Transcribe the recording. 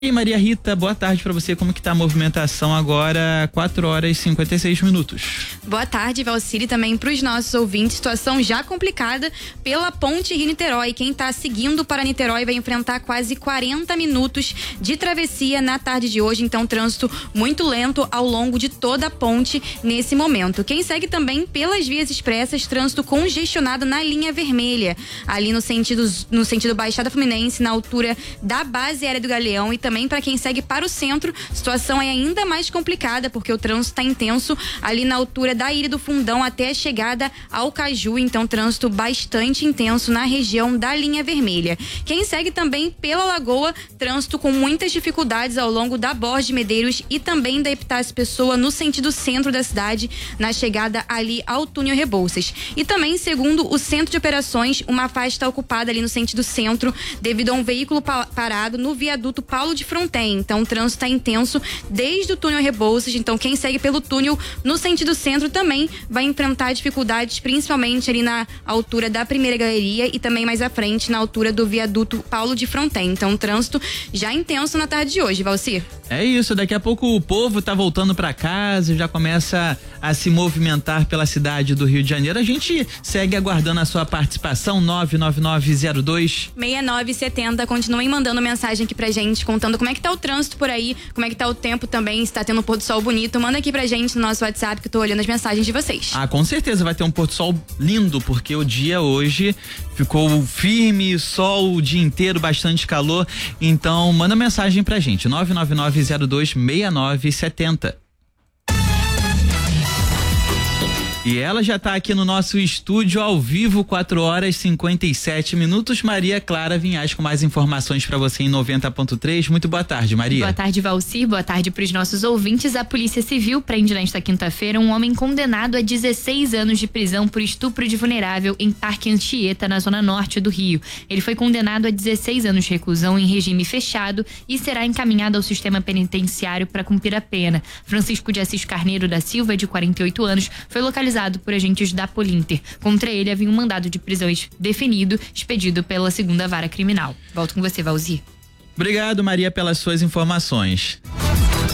E Maria Rita, boa tarde para você. Como que tá a movimentação agora, 4h56? Boa tarde, Valcírio, também para os nossos ouvintes. Situação já complicada pela Ponte Rio-Niterói. Quem tá seguindo para Niterói vai enfrentar quase 40 minutos de travessia na tarde de hoje. Então, trânsito muito lento ao longo de toda a ponte nesse momento. Quem segue também pelas vias expressas, trânsito congestionado na linha vermelha, ali no sentido Baixada Fluminense, na altura da base aérea do Galeão, e também para quem segue para o centro, a situação é ainda mais complicada, porque o trânsito está intenso ali na altura da Ilha do Fundão até a chegada ao Caju. Então, trânsito bastante intenso na região da linha vermelha. Quem segue também pela Lagoa, trânsito com muitas dificuldades ao longo da Borges de Medeiros e também da Epitácio Pessoa no sentido centro da cidade, na chegada ali ao túnel Rebouças. E também, segundo o Centro de Operações, uma faixa está ocupada ali no sentido centro devido a um veículo parado no viaduto Paulo de Fronten. Então, o trânsito está intenso desde o túnel Rebouças. Então, quem segue pelo túnel no sentido centro também vai enfrentar dificuldades, principalmente ali na altura da Primeira Galeria e também mais à frente na altura do viaduto Paulo de Fronten. Então, trânsito já intenso na tarde de hoje, Valcir. É isso, daqui a pouco o povo tá voltando para casa, já começa a se movimentar pela cidade do Rio de Janeiro. A gente segue aguardando a sua participação, 99902-6970. Continuem mandando mensagem aqui pra gente, contando como é que tá o trânsito por aí, como é que tá o tempo também, se tá tendo um pôr do sol bonito. Manda aqui pra gente no nosso WhatsApp, que eu tô olhando as mensagens de vocês. Ah, com certeza vai ter um pôr do sol lindo, porque o dia hoje ficou firme, sol o dia inteiro, bastante calor. Então, manda mensagem pra gente, 99902-6970. E ela já tá aqui no nosso estúdio ao vivo, 4h57. Maria Clara Vinhas com mais informações para você em 90.3. Muito boa tarde, Maria. Boa tarde, Valcir. Boa tarde para os nossos ouvintes. A Polícia Civil prende nesta quinta-feira um homem condenado a 16 anos de prisão por estupro de vulnerável em Parque Anchieta, na zona norte do Rio. Ele foi condenado a 16 anos de reclusão em regime fechado e será encaminhado ao sistema penitenciário para cumprir a pena. Francisco de Assis Carneiro da Silva, de 48 anos, foi localizado por agentes da Polinter. Contra ele havia um mandado de prisão definido, expedido pela 2ª Vara Criminal. Volto com você, Valzir. Obrigado, Maria, pelas suas informações.